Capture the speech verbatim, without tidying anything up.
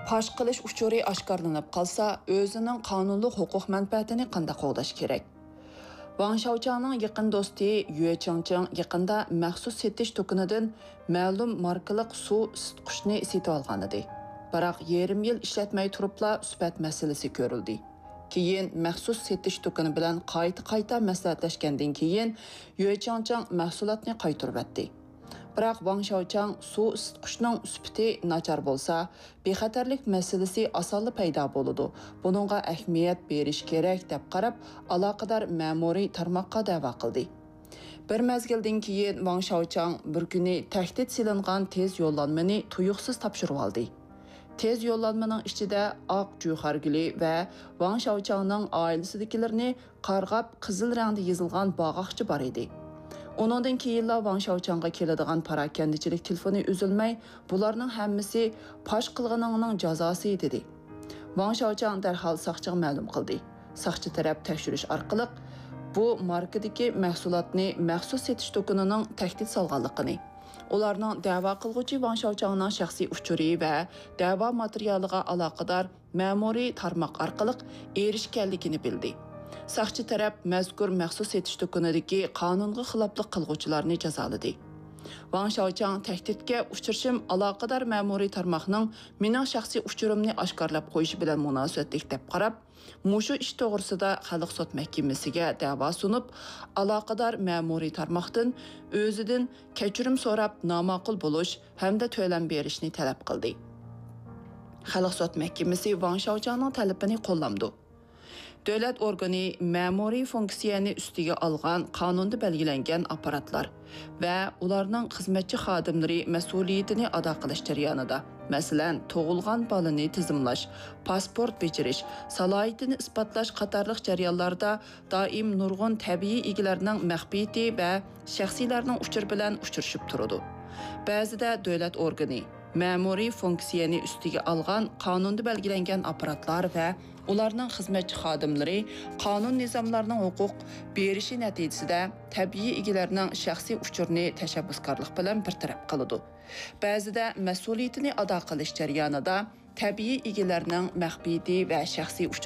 Paş qilish uchuri oshkorlanib qolsa, o'zining qonunli huquq manfaatini qanday qo'llash kerak? Wang Shaochangning yaqin do'sti Yue Changchang yaqinda maxsus setish to'kinidan ma'lum markaliq suv isitqichni sotib olgan edi. Biroq yarim yil ishlatmay turibla sifat masalasi ko'rildi. Keyin maxsus setish to'kini bilan qayta-qayta maslahatlashgandan keyin Yue Changchang mahsulotni qaytarib etdi. Biroq Wang Shaochang suv isitqichning sifati nachar bo'lsa, bexatarlik masalasi osonli paydo bo'ladi. Buningga ahamiyat berish kerak deb qarab, aloqador ma'muriy tarmoqqa da'vo qildi. Bir mezgildan keyin Wang Shaochang bir kuni tahdid silingan tez yo'llanmani tuyuqsiz topshirib oldi. Tez yo'llanmaning ichida oq juharguli va Wang Shaochangning oilasidagilarni qarg'ab qizil rangda yozilgan bog'oqchi bor edi. Onundan keyinla Wang Shaochangga keladigan parakandichilik telefoni uzilmay, bularning hammasi pash qilganingning jazosi dedi. Wang Shaochang darhol soqchiga ma'lum qildi. Soqchi taraf tekshirish orqali bu markadagi mahsulotni maxsus setish to'kinining tahdid solganligini, ularning da'vo qilguvchi Wang Shaochangning shaxsiy uchuri va da'vo materialiga aloqador ma'muriy tarmoq orqali erishganligini bildi. Soqchi taraf mazkur maxsus setish to'kinidagi qonunga xiloflik qilguvchilarni jazoladi. Wang Shaochang tahdidga uchrashim aloqador ma'muriy tarmoqning mening shaxsiy uchurimni oshkorlab qo'yishi bilan munosabatlik deb qarab, mushu ish to'g'risida Xalq sud mahkamasiga da'vo sunib, aloqador ma'muriy tarmoqdan o'zidan kechirim so'rab noma'qul bo'lish hamda to'lam berishni talab qildi. Xalq sud mahkamasi Wang Shaochangning talabini qo'llamdi. Davlat organi ma'muriy funksiyani ustiga olgan qonunda belgilangan apparatlar va ularning xizmatchi xodimlari mas'uliyatini ado qilish jarayonida, masalan, tug'ilgan bolani tizimlash, pasport bechirish, salohiyatini isbotlash qatorliq jarayonlarda doim nurg'un tabiiy egalarning maxfiyati va shaxsiylarning uchur bilan uchrashib turadi. Ba'zida davlat organi ma'muriy funksiyani ustiga olgan qonunda belgilangan apparatlar va ularning xizmatchi xodimlari qonun nizomlarining huquq berishi natijasida tabiiy egalarning shaxsiy uchurini tashabbuskorlik bilan bartaraf qiladi. Ba'zida mas'uliyatini ado qilish jarayonida tabiiy egalarning maxfiyati va shaxsiy